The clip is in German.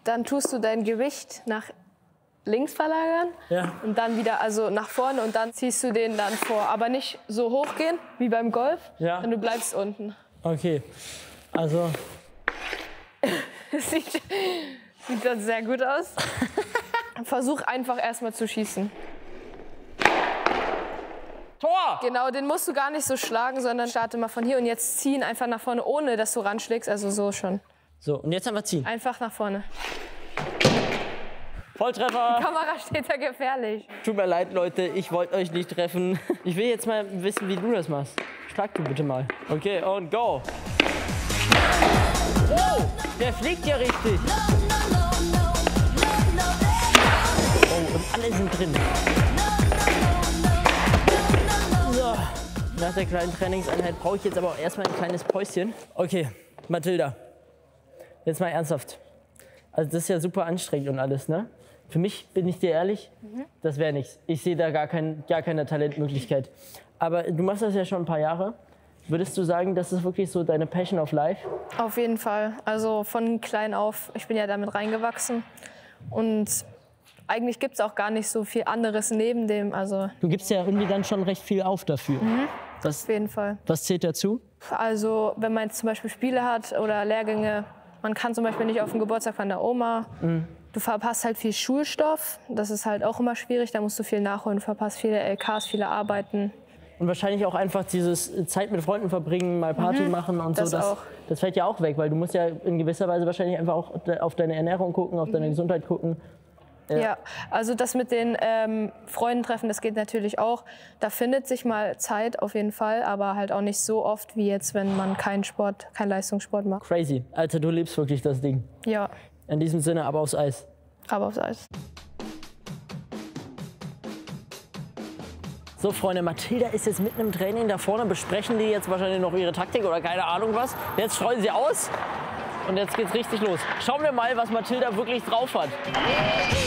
dann tust du dein Gewicht nach links verlagern und dann wieder also nach vorne und dann ziehst du den dann vor. Aber nicht so hoch gehen wie beim Golf, sondern du bleibst unten. Okay, also... Das sieht dann sehr gut aus. Versuch einfach erstmal zu schießen. Tor! Genau, den musst du gar nicht so schlagen, sondern starte mal von hier und jetzt ziehen einfach nach vorne, ohne dass du ranschlägst, also so schon. So, und jetzt einfach ziehen. Einfach nach vorne. Volltreffer! Die Kamera steht da gefährlich. Tut mir leid, Leute, ich wollte euch nicht treffen. Ich will jetzt mal wissen, wie du das machst. Schlag du bitte mal. Okay, und go! Wow, der fliegt ja richtig. Oh, und alle sind drin. So, nach der kleinen Trainingseinheit brauche ich jetzt aber auch erstmal ein kleines Päuschen. Okay, Mathilda, jetzt mal ernsthaft. Also das ist ja super anstrengend und alles, ne? Für mich, bin ich dir ehrlich, das wäre nichts. Ich sehe da gar keine Talentmöglichkeit. Aber du machst das ja schon ein paar Jahre. Würdest du sagen, das ist wirklich so deine Passion of life? Auf jeden Fall. Also von klein auf, ich bin ja damit reingewachsen. Und eigentlich gibt es auch gar nicht so viel anderes neben dem. Also du gibst ja irgendwie dann schon recht viel auf dafür. auf jeden Fall. Was zählt dazu? Also wenn man jetzt zum Beispiel Spiele hat oder Lehrgänge, man kann zum Beispiel nicht auf den Geburtstag von der Oma. Du verpasst halt viel Schulstoff. Das ist halt auch immer schwierig. Da musst du viel nachholen. Du verpasst viele LKs, viele Arbeiten. Und wahrscheinlich auch einfach dieses Zeit mit Freunden verbringen, mal Party machen und das so. auch. Das fällt ja auch weg, weil du musst ja in gewisser Weise wahrscheinlich einfach auch auf deine Ernährung gucken, auf deine Gesundheit gucken. Ja, also das mit den Freundentreffen, das geht natürlich auch. Da findet sich mal Zeit auf jeden Fall, aber halt auch nicht so oft wie jetzt, wenn man keinen Leistungssport macht. Crazy. Alter, du liebst wirklich das Ding. Ja. In diesem Sinne, aber aufs Eis. Aber aufs Eis. So, Freunde, Mathilda ist jetzt mitten im Training da vorne. Besprechen die jetzt wahrscheinlich noch ihre Taktik oder keine Ahnung was. Jetzt streuen sie aus und jetzt geht's richtig los. Schauen wir mal, was Mathilda wirklich drauf hat.